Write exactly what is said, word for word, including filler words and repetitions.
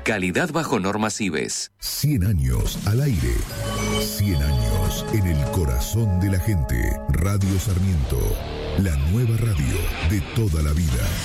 Calidad bajo normas I B E S. cien años al aire. cien años en el corazón de la gente. Radio Sarmiento, la nueva radio de toda la vida.